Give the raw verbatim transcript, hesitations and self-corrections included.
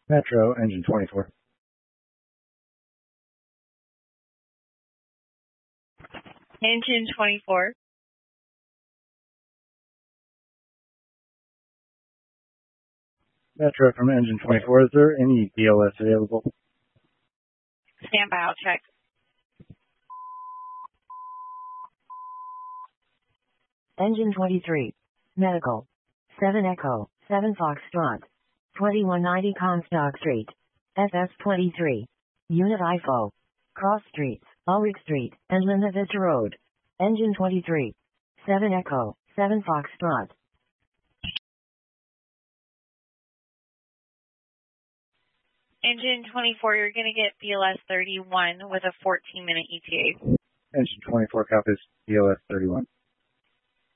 Metro, engine twenty-four. Engine twenty-four. Metro from engine twenty-four. Is there any B L S available? Stand by, I'll check. Engine twenty-three. Medical. seven Echo, seven Foxtrot. twenty-one ninety Comstock Street. F S twenty-three. Unit I F O. Cross Streets, Ulrich Street, and Linovich Road. Engine twenty-three. seven Echo, seven Foxtrot. Engine twenty-four, you're going to get B L S thirty-one with a fourteen minute E T A. Engine twenty-four copies B L S thirty-one.